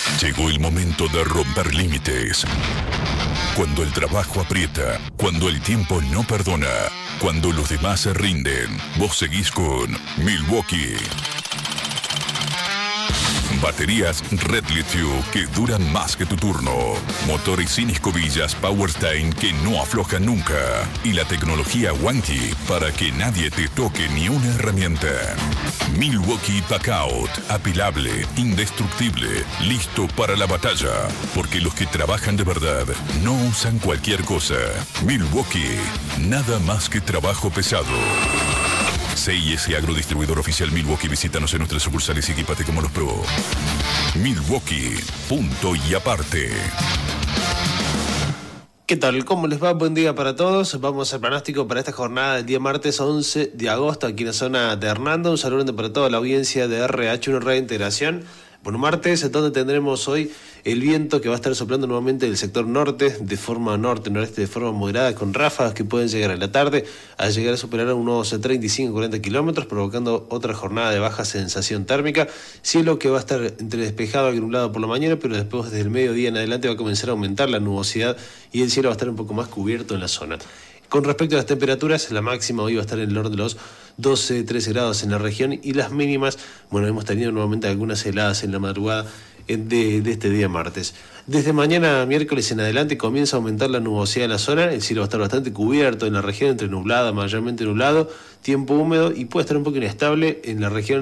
Llegó el momento de romper límites. Cuando el trabajo aprieta, cuando el tiempo no perdona, cuando los demás se rinden, vos seguís con Milwaukee. Baterías Red Lithium que duran más que tu turno. Motores sin escobillas Powerstein que no aflojan nunca. Y la tecnología Wanty para que nadie te toque ni una herramienta. Milwaukee Packout. Apilable, indestructible, listo para la batalla. Porque los que trabajan de verdad no usan cualquier cosa. Milwaukee. Nada más que trabajo pesado. CIS Agrodistribuidor Oficial Milwaukee. Visítanos en nuestras sucursales y equipate como los pro. Milwaukee, punto y aparte. ¿Qué tal? ¿Cómo les va? Buen día para todos. Vamos al pronóstico para esta jornada del día martes 11 de agosto aquí en la zona de Hernando. Un saludo para toda la audiencia de RH1 Reintegración. Bueno, martes, donde tendremos hoy el viento que va a estar soplando nuevamente del sector norte, de forma norte-noreste, de forma moderada, con ráfagas que pueden llegar a la tarde, a llegar a superar a unos 35-40 kilómetros, provocando otra jornada de baja sensación térmica. Cielo que va a estar entre despejado y nublado por la mañana, pero después desde el mediodía en adelante va a comenzar a aumentar la nubosidad y el cielo va a estar un poco más cubierto en la zona. Con respecto a las temperaturas, la máxima hoy va a estar en el orden de los 12-13 grados en la región y las mínimas, bueno, hemos tenido nuevamente algunas heladas en la madrugada de este día martes. Desde mañana miércoles en adelante comienza a aumentar la nubosidad en la zona, el cielo va a estar bastante cubierto en la región, entre nublada, mayormente nublado, tiempo húmedo y puede estar un poco inestable en la región